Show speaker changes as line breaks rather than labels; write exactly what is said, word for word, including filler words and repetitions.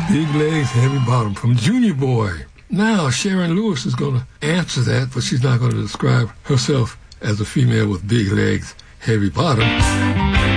Big legs, heavy bottom from Junior Boy. Now, Sharon Lewis is going to answer that, but she's not going to describe herself as a female with big legs, heavy bottom.